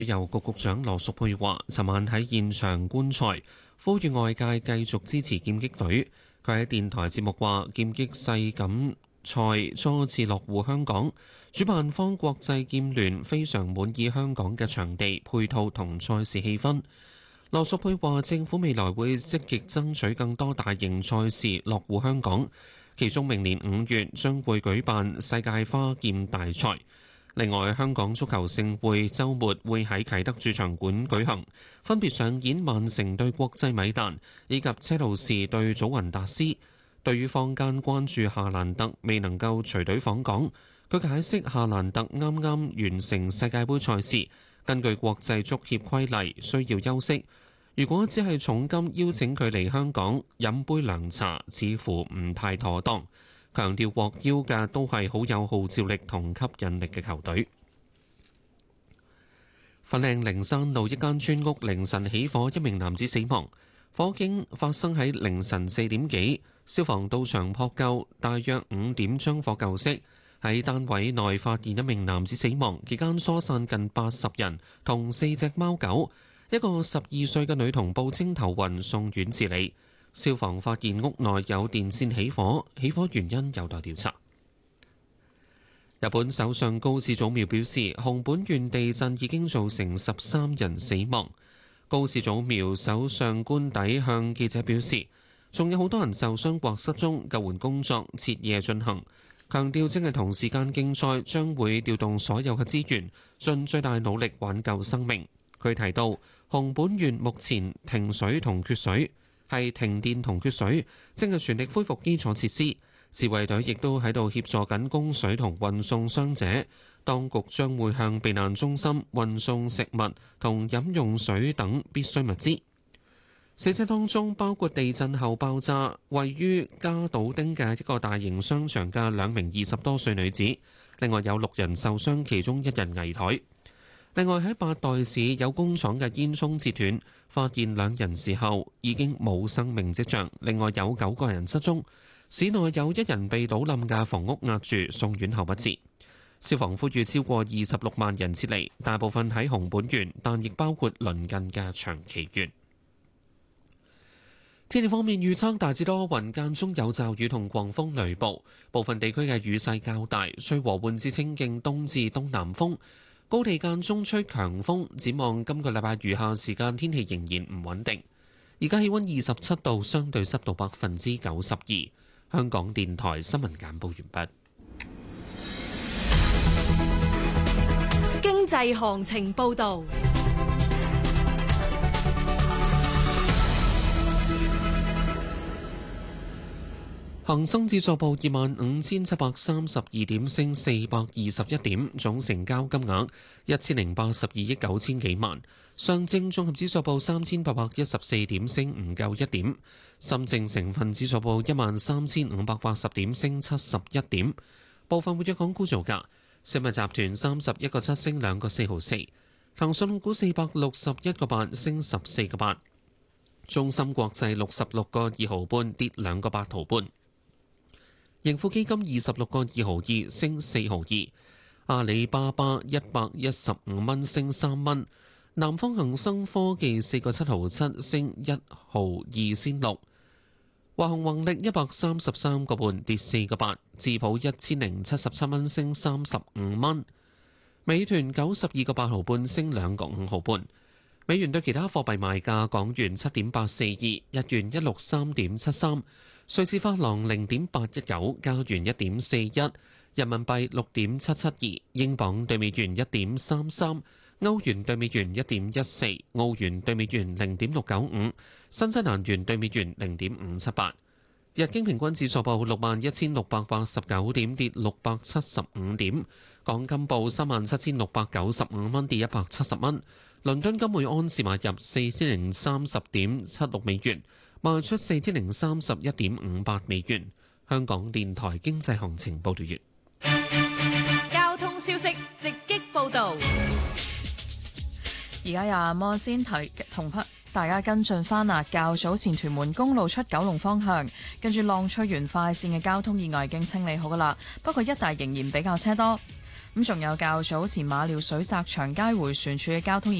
旅遊局局長羅淑佩話，尋晚喺現場觀賽，呼籲外界繼續支持劍擊隊。佢喺電台節目話，劍擊世錦賽初次落戶香港，主辦方國際劍聯非常滿意香港嘅場地配套同賽事氣氛。羅淑佩話，政府未來會積極爭取更多大型賽事落戶香港，其中明年5月將會舉辦世界花劍大賽。另外，香港足球盛會週末會喺啟德主場館舉行，分別上演曼城對國際米蘭以及車路士對祖雲達斯。對於坊間關注夏蘭特未能夠隨隊訪港，佢解釋夏蘭特啱啱完成世界盃賽事，根據國際足協規例需要休息。如果只係重金邀請佢嚟香港飲杯涼茶，似乎唔太妥當。強調獲邀嘅都係好有號召力同吸引力嘅球隊。粉嶺靈山路一間村屋凌晨起火，一名男子死亡。火警發生喺凌晨4點幾，消防到場撲救，大約5點將火救熄。喺單位內發現一名男子死亡，期間疏散近80人同4隻貓狗。一個12歲嘅女童報稱頭暈，送院治理。消防發現屋內有電線起火，起火原因有待調查。日本首相高市早苗表示，熊本縣地震已經造成13人死亡。高市早苗首相官邸向記者表示，仲有好多人受傷或失蹤，救援工作徹夜進行，強調正係同時間競賽，將會調動所有嘅資源，盡最大努力挽救生命。佢提到，熊本縣目前停水同缺水。係停電同缺水，正係全力恢復基礎設施。自衛隊亦都喺度協助緊供水同運送傷者。當局將會向避難中心運送食物同飲用水等必需物資。死者當中包括地震後爆炸位於加島町嘅一個大型商場嘅2名20多歲女子，另外有6人受傷，其中1人危殆。另外喺八代市有工廠嘅煙囪截斷，發現2人時候已經冇生命跡象，另外有9個人失蹤。市內有1人被倒冧嘅房屋壓住，送院後不治。消防呼籲超過26萬人撤離，大部分喺熊本縣，但亦包括鄰近嘅長崎縣。天氣方面預測大致多雲，間中有驟雨同狂風雷暴，部分地區嘅雨勢較大，吹和緩至清勁東至東南風。高地間中吹強風，展望今個禮拜餘下時間天氣仍然唔穩定。而家氣溫27度，相對濕度92%。香港電台新聞簡報完畢。 經濟行情報導。 恒生指數報25,732點，升421點，總成交金額1082億9千幾萬。上證綜合指數報3814點，升唔夠1點。深證成分指數報13580點，升71點。部分活躍港股造價：食物集團31個7升2個4毫4，騰訊控股461個8升14個8，中芯國際66個2毫半跌2個8毫半。盈富基金26個2毫2升4毫2，阿里巴巴115蚊升3蚊，南方恒生科技4個7毫7升1毫2仙6，華虹宏力133個半跌4個8，智普1077蚊升35蚊，美團92個8毫半升2個5毫半。美元對其他貨幣賣價：港元7.842，日元163.73。瑞士法郎0.819，加元1.41，人民幣6.772，英鎊對美元1.33，歐元對美元1.14，澳元對美元0.695，新西蘭元對美元0.578。日經平均指數報61,689點，跌675點。港金報37,695蚊，跌170蚊。倫敦金每安士買入4030.76美元。賣出4031.58美元。香港電台經濟行情報道完。 交通消息直擊報導。 而家有阿摩先同大家跟進返啊，較早前屯門公路出九龍方向，跟住浪翠園快線嘅交通意外已經清理好㗎喇，不過一帶仍然比較車多。 咁仲有較早前馬料水澤祥街迴旋處嘅交通